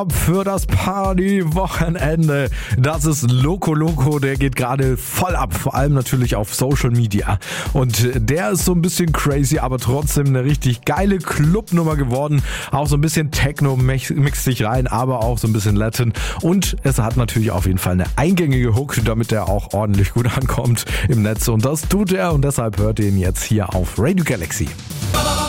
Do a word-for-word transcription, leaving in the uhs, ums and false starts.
Für das Party-Wochenende. Das ist Loco Loco, der geht gerade voll ab, vor allem natürlich auf Social Media. Und der ist so ein bisschen crazy, aber trotzdem eine richtig geile Clubnummer geworden. Auch so ein bisschen Techno mixt sich rein, aber auch so ein bisschen Latin. Und es hat natürlich auf jeden Fall eine eingängige Hook, damit er auch ordentlich gut ankommt im Netz. Und das tut er und deshalb hört ihr ihn jetzt hier auf Radio Galaxy.